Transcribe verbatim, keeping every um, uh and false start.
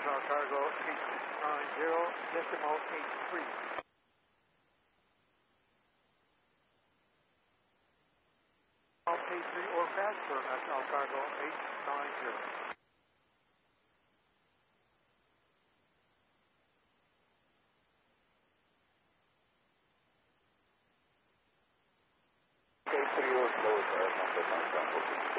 National Cargo eight nine zero, decimal eight three. P three or faster, National Cargo eight nine zero. K three or slow, sir, number nine,